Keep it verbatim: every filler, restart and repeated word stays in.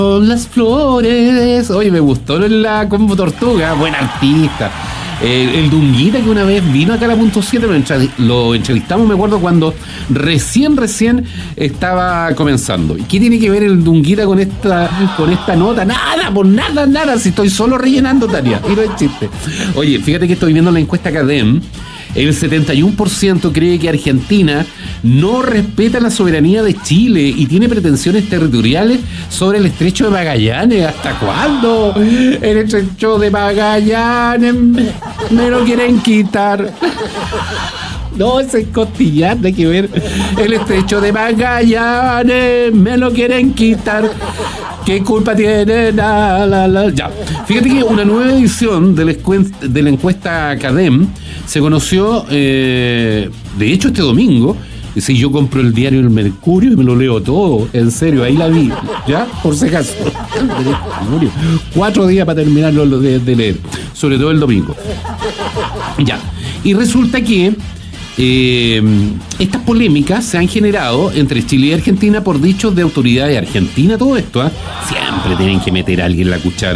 Las flores. Oye, me gustó la Combo Tortuga, buen artista. Eh, el Dunguita, que una vez vino acá a la punto siete, lo, entre, lo entrevistamos, me acuerdo, cuando recién, recién estaba comenzando. ¿Y qué tiene que ver el Dunguita con esta, con esta nota? Nada, por nada, nada, si estoy solo rellenando, Tania. Y no es chiste. Oye, fíjate que estoy viendo la encuesta Cadem. El setenta y uno por ciento cree que Argentina no respeta la soberanía de Chile y tiene pretensiones territoriales sobre el estrecho de Magallanes. ¿Hasta cuándo? El estrecho de Magallanes me lo quieren quitar. No, ese es costillar, hay que ver. El estrecho de Magallanes me lo quieren quitar. ¿Qué culpa tiene? La, la, la. Ya. Fíjate que una nueva edición de la, encuesta, de la encuesta Cadem se conoció, eh, de hecho, este domingo. Si yo compro el diario El Mercurio y me lo leo todo, en serio, ahí la vi, ¿ya? Por si acaso. Cuatro días para terminarlo de, de leer, sobre todo el domingo. Ya. Y resulta que Eh, estas polémicas se han generado entre Chile y Argentina por dichos de autoridades argentinas. Todo esto, ¿eh? Siempre tienen que meter a alguien la cuchara.